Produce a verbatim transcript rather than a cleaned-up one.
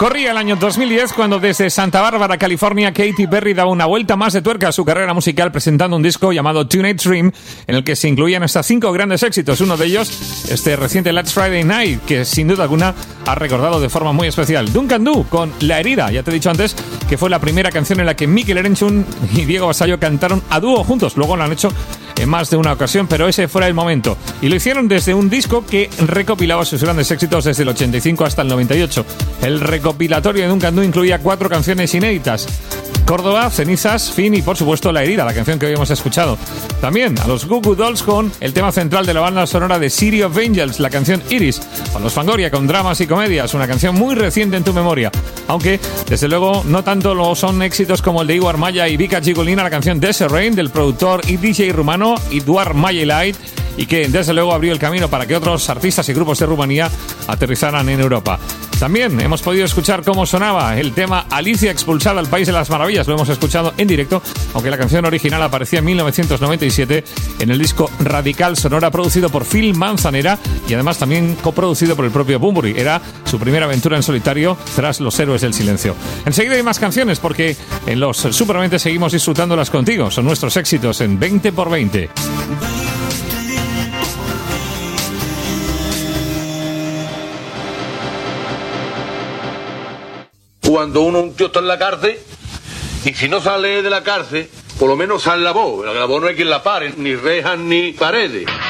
Corría el año dos mil diez cuando desde Santa Bárbara, California, Katy Perry daba una vuelta más de tuerca a su carrera musical presentando un disco llamado Tonight Dream, en el que se incluían hasta cinco grandes éxitos. Uno de ellos, este reciente Last Friday Night, que sin duda alguna ha recordado de forma muy especial. Duncan Du con La Herida. Ya te he dicho antes que fue la primera canción en la que Mikel Erenchun y Diego Basallo cantaron a dúo juntos. Luego lo han hecho en más de una ocasión, pero ese fuera el momento. Y lo hicieron desde un disco que recopilaba sus grandes éxitos desde el ochenta y cinco hasta el noventa y ocho. El recopilatorio de Duncan Du incluía cuatro canciones inéditas: Córdoba, Cenizas, Fin y por supuesto La Herida, la canción que habíamos escuchado. También a los Goo Goo Dolls con el tema central de la banda sonora de City of Angels, la canción Iris. A los Fangoria con Dramas y Comedias, una canción muy reciente en tu memoria. Aunque, desde luego, no tanto lo son éxitos como el de Igor Maya y Vika Gigolina, la canción Desert Rain del productor y D J rumano Eduard Mayelait, y que desde luego abrió el camino para que otros artistas y grupos de Rumanía aterrizaran en Europa. También hemos podido escuchar cómo sonaba el tema Alicia expulsada al País de las Maravillas. Lo hemos escuchado en directo, aunque la canción original aparecía en mil novecientos noventa y siete en el disco Radical Sonora, producido por Phil Manzanera y además también coproducido por el propio Bunbury. Era su primera aventura en solitario tras Los Héroes del Silencio. Enseguida hay más canciones porque en los Supermente seguimos disfrutándolas contigo. Son nuestros éxitos en veinte por veinte. Cuando uno, un tío está en la cárcel, y si no sale de la cárcel, por lo menos sale la voz. La voz no hay quien la pare, ni rejas ni paredes.